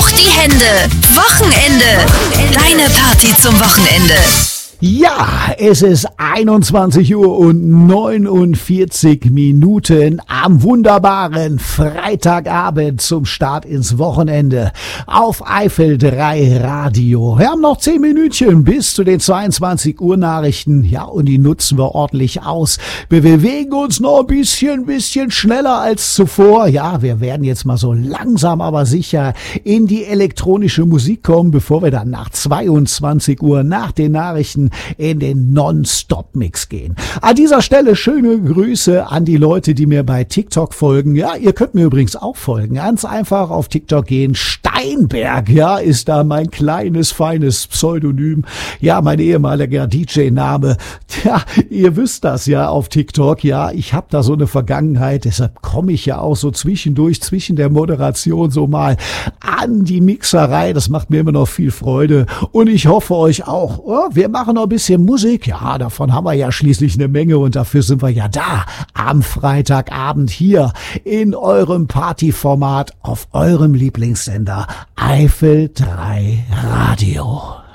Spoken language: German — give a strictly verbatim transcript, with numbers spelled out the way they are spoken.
hoch die Hände. Wochenende. Deine Party zum Wochenende. Ja, es ist einundzwanzig Uhr und neunundvierzig Minuten am wunderbaren Freitagabend zum Start ins Wochenende auf Eifel drei Radio. Wir haben noch zehn Minütchen bis zu den zweiundzwanzig Uhr Nachrichten. Ja, und die nutzen wir ordentlich aus. Wir bewegen uns noch ein bisschen, bisschen schneller als zuvor. Ja, wir werden jetzt mal so langsam, aber sicher in die elektronische Musik kommen, bevor wir dann nach zweiundzwanzig Uhr nach den Nachrichten in den Non-Stop-Mix gehen. An dieser Stelle schöne Grüße an die Leute, die mir bei TikTok folgen. Ja, ihr könnt mir übrigens auch folgen. Ganz einfach auf TikTok gehen. Steinberg, ja, ist da mein kleines, feines Pseudonym. Ja, mein ehemaliger D J-Name. Ja, ihr wisst das ja auf TikTok. Ja, ich habe da so eine Vergangenheit. Deshalb komme ich ja auch so zwischendurch, zwischen der Moderation so mal an die Mixerei. Das macht mir immer noch viel Freude. Und ich hoffe euch auch. Oh, wir machen noch ein bisschen Musik. Ja, davon haben wir ja schließlich eine Menge und dafür sind wir ja da am Freitagabend hier in eurem Partyformat auf eurem Lieblingssender Eifel drei Radio.